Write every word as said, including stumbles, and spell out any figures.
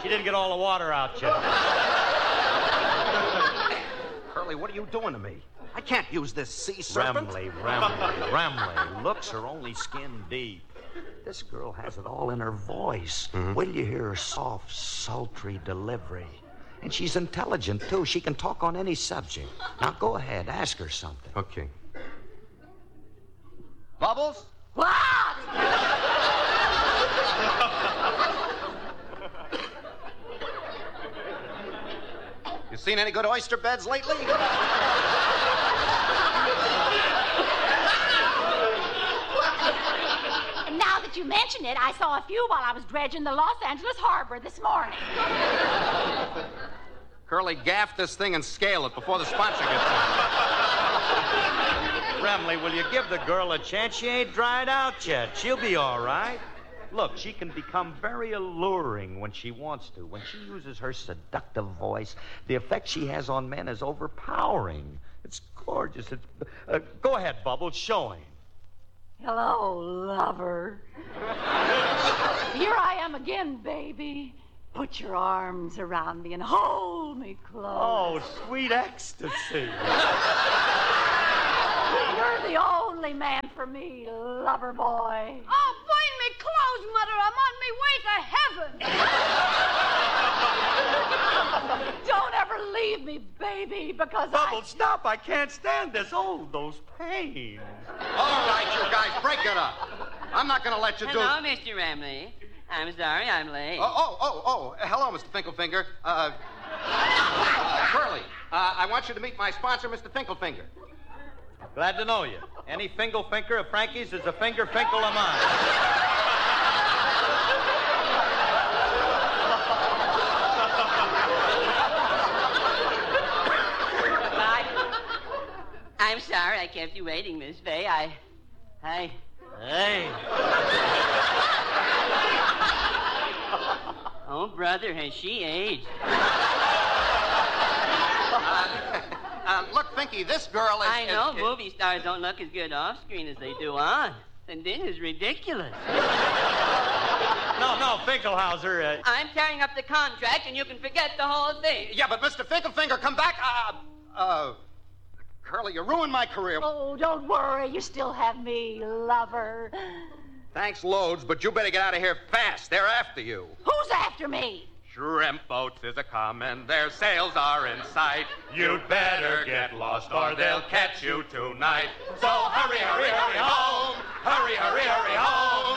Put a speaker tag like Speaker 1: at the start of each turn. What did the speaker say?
Speaker 1: She didn't get all the water out yet.
Speaker 2: Curly, what are you doing to me? I can't use this sea serpent.
Speaker 1: Remley, Remley, Remley. Looks are only skin deep. This girl has it all in her voice. Mm-hmm. Wait till you hear her soft, sultry delivery. And she's intelligent, too. She can talk on any subject. Now, go ahead. Ask her something.
Speaker 2: Okay. Bubbles?
Speaker 3: What?
Speaker 2: You seen any good oyster beds lately?
Speaker 3: Now that you mention it, I saw a few while I was dredging the Los Angeles harbor this morning.
Speaker 2: Curly, gaff this thing and scale it before the sponsor gets in.
Speaker 1: Remley, will you give the girl a chance? She ain't dried out yet. She'll be all right. Look, she can become very alluring when she wants to. When she uses her seductive voice, the effect she has on men is overpowering. It's gorgeous. It's, uh, go ahead, Bubbles. Show him.
Speaker 3: Hello, lover. Here I am again, baby. Put your arms around me and hold me close.
Speaker 1: Oh, sweet ecstasy.
Speaker 3: You're the only man for me, lover boy.
Speaker 4: Oh, bind me close, Mother. I'm on my way to heaven.
Speaker 3: Don't ever leave me, baby, because
Speaker 1: Bubbles,
Speaker 3: I...
Speaker 1: stop. I can't stand this. Oh, those pains.
Speaker 2: All right, you guys, break it up. I'm not going to let you do...
Speaker 5: Hello, Mister Remley. I'm sorry I'm late.
Speaker 2: Oh, oh, oh, oh. Hello, Mister Finklefinger. Uh, uh, Curly, uh, I want you to meet my sponsor, Mister Finklefinger.
Speaker 1: Glad to know you. Any fingle finker of Frankie's is a finger finkle of mine.
Speaker 5: I'm sorry I kept you waiting, Miss Fay. I... I...
Speaker 1: Hey.
Speaker 5: Oh, brother, has she aged?
Speaker 2: Uh, uh, look, Finky, this girl is...
Speaker 5: I know
Speaker 2: is, is,
Speaker 5: movie stars don't look as good off screen as they do on. And this is ridiculous.
Speaker 1: No, no, Finkelhauser. Uh...
Speaker 5: I'm tearing up the contract, and you can forget the whole thing.
Speaker 2: Yeah, but Mister Finklefinger, come back. Uh, uh, Curly, you ruined my career.
Speaker 3: Oh, don't worry. You still have me, lover.
Speaker 2: Thanks loads, but you better get out of here fast. They're after you.
Speaker 3: Who's after me?
Speaker 2: Shrimp boats is a comin', their sails are in sight. You'd better get lost or they'll catch you tonight. So hurry, hurry, hurry home. Hurry, hurry, hurry home.